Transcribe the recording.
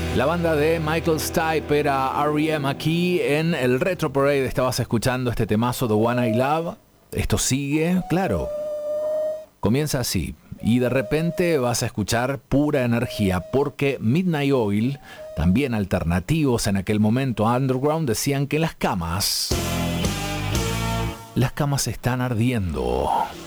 La banda de Michael Stipe era R.E.M. aquí en el Retro Parade. Estabas escuchando este temazo The One I Love. Esto sigue, claro. Comienza así y de repente vas a escuchar pura energía porque Midnight Oil, también alternativos en aquel momento underground, decían que las camas están ardiendo.